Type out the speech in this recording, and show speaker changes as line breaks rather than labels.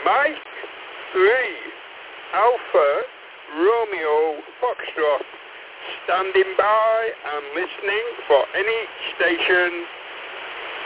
Mike 3, Alpha, Romeo, Foxtrot, standing by and listening for any station